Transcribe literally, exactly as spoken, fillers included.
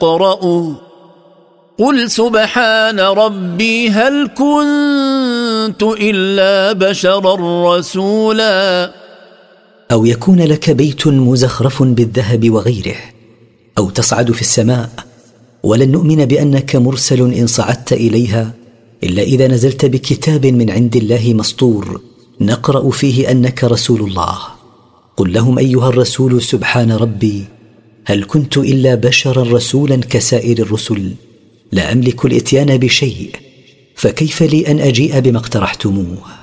اقرأوا قل سبحان ربي هل كنت إلا بشرا رسولا. أو يكون لك بيت مزخرف بالذهب وغيره، أو تصعد في السماء، ولن نؤمن بأنك مرسل إن صعدت إليها إلا إذا نزلت بكتاب من عند الله مسطور نقرأ فيه أنك رسول الله. قل لهم أيها الرسول سبحان ربي هل كنت إلا بشرا رسولا كسائر الرسل، لا أملك الإتيان بشيء، فكيف لي أن أجيء بما اقترحتموه؟